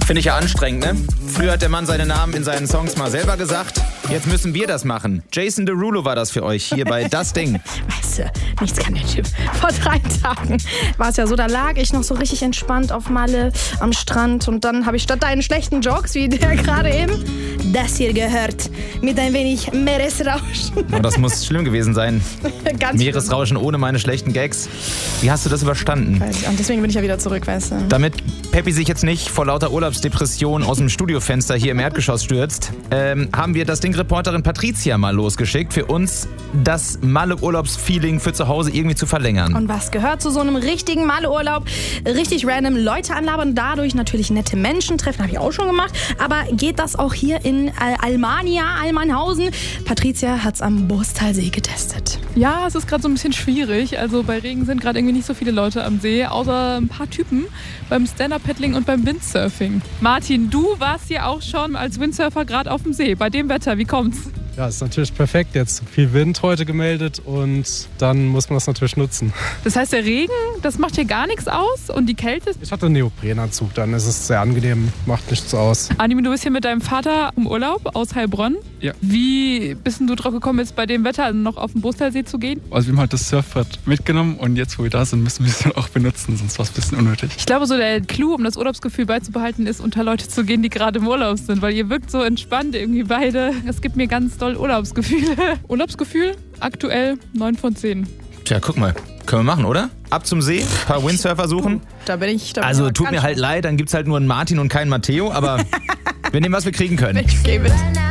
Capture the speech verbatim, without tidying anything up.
Finde ich ja anstrengend, ne? Früher hat der Mann seinen Namen in seinen Songs mal selber gesagt. Jetzt müssen wir das machen. Jason Derulo war das für euch hier bei Das Ding. Weißt du, nichts kann der Typ. Vor drei Tagen war es ja so, da lag ich noch so richtig entspannt auf Malle am Strand und dann habe ich statt deinen schlechten Jokes, wie der gerade eben, das hier gehört. Mit ein wenig Meeresrauschen. Oh, das muss schlimm gewesen sein. Ganz Meeresrauschen ohne meine schlechten Gags. Wie hast du das überstanden? schlimm. Und deswegen bin ich ja wieder zurück, weißt du. Damit Peppi sich jetzt nicht vor lauter Urlaubsdepression aus dem Studiofenster hier im Erdgeschoss stürzt, ähm, haben wir das Ding-Reporterin Patricia mal losgeschickt, für uns das Malle-Urlaubsfeeling für zu Hause irgendwie zu verlängern. Und was gehört zu so einem richtigen Malle-Urlaub? Richtig random Leute anlabern, dadurch natürlich nette Menschen treffen, habe ich auch schon gemacht. Aber geht das auch hier in Al- Almania, Almanhausen? Patricia hat es am Bostalsee getestet. Ja, es ist gerade so ein bisschen schwierig. Also bei Regen sind gerade irgendwie nicht so viele Leute am See, außer ein paar Typen beim Stand-Up-Paddling und beim Windsurfing. Martin, du warst hier auch schon als Windsurfer gerade auf dem See. Bei dem Wetter, wie kommt's? Ja, ist natürlich perfekt. Jetzt viel Wind heute gemeldet und dann muss man das natürlich nutzen. Das heißt, der Regen, das macht hier gar nichts aus und die Kälte? Ich hatte einen Neoprenanzug, dann ist es sehr angenehm, macht nichts aus. Anime, du bist hier mit deinem Vater im Urlaub aus Heilbronn. Ja. Wie bist denn du drauf gekommen, jetzt bei dem Wetter noch auf den Bostalsee zu gehen? Also wir haben halt das Surfbrett mitgenommen und jetzt, wo wir da sind, müssen wir es dann auch benutzen, sonst war es ein bisschen unnötig. Ich glaube, so der Clou, um das Urlaubsgefühl beizubehalten, ist, unter Leute zu gehen, die gerade im Urlaub sind, weil ihr wirkt so entspannt irgendwie beide. Es gibt mir ganz doll Urlaubsgefühle. Urlaubsgefühl? Aktuell neun von zehn. Tja, guck mal. Können wir machen, oder? Ab zum See, ein paar Windsurfer suchen. Da bin ich. Da bin Also ich tut ganz mir halt leid, dann gibt's halt nur einen Martin und keinen Matteo, aber wir nehmen, was wir kriegen können. Ich gebe es.